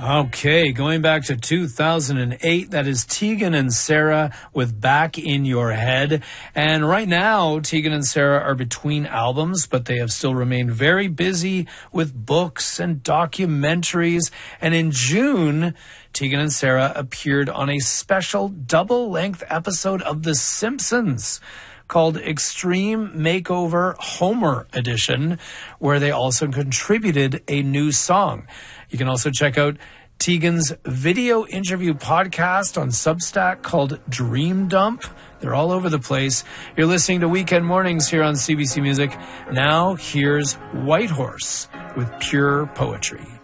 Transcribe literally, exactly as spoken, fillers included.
Okay, going back to two thousand eight, that is Tegan and Sara with Back in Your Head. And right now, Tegan and Sara are between albums, but they have still remained very busy with books and documentaries. And in June, Tegan and Sara appeared on a special double-length episode of The Simpsons called Extreme Makeover Homer Edition, where they also contributed a new song. You can also check out Tegan's video interview podcast on Substack called Dream Dump. They're all over the place. You're listening to Weekend Mornings here on C B C Music. Now here's Whitehorse with Pure Poetry.